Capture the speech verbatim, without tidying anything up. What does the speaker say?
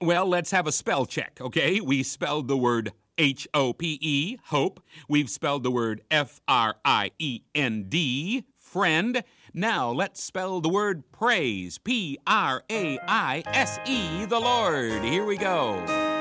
Well, let's have a spell check, okay? We spelled the word H O P E, hope. We've spelled the word F R I E N D, friend. Now let's spell the word praise, P R A I S E, the Lord. Here we go.